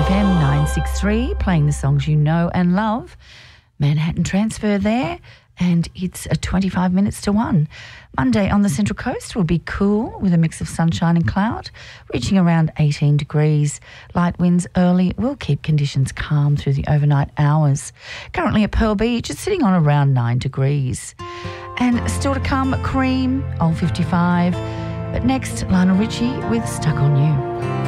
FM 963, playing the songs you know and love. Manhattan Transfer there, and it's 25 minutes to 1. Monday on the Central Coast will be cool with a mix of sunshine and cloud, reaching around 18 degrees. Light winds early will keep conditions calm through the overnight hours. Currently at Pearl Beach, it's sitting on around 9 degrees. And still to come, Cream, Old 55. But next, Lionel Richie with Stuck on You.